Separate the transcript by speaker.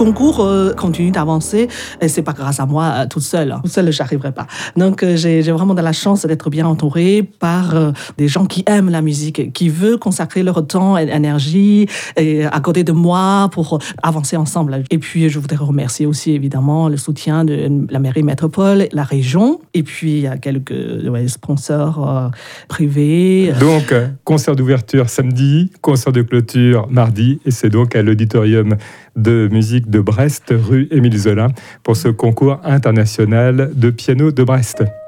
Speaker 1: concours continue d'avancer et c'est pas grâce à moi toute seule. Toute seule, j'arriverai pas. Donc j'ai vraiment de la chance d'être bien entourée par des gens qui aiment la musique, qui veulent consacrer leur temps et énergie et à côté de moi pour avancer ensemble. Et puis je voudrais remercier aussi évidemment le soutien de la mairie métropole, la région, et puis il y a quelques sponsors privés.
Speaker 2: Donc concert d'ouverture samedi, concert de clôture mardi, et c'est donc à l'auditorium de musique de Brest, rue Émile Zola, pour ce concours international de piano de Brest.